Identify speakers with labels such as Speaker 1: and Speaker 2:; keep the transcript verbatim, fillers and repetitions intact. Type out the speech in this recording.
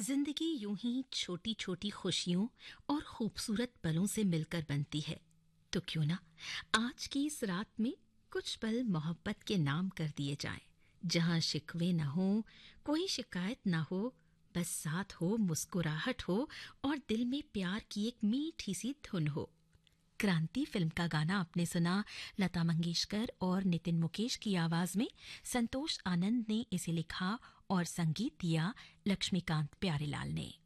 Speaker 1: जिंदगी यूं ही छोटी छोटी खुशियों और खूबसूरत पलों से मिलकर बनती है। तो क्यों ना आज की इस रात में कुछ पल मोहब्बत के नाम कर दिए जाएं, जहां शिकवे ना हो, कोई शिकायत ना हो, बस साथ हो, मुस्कुराहट हो और दिल में प्यार की एक मीठी सी धुन हो। क्रांति फिल्म का गाना आपने सुना लता मंगेशकर और नितिन मुकेश की आवाज में। संतोष आनंद ने इसे लिखा और संगीत दिया लक्ष्मीकांत प्यारेलाल ने।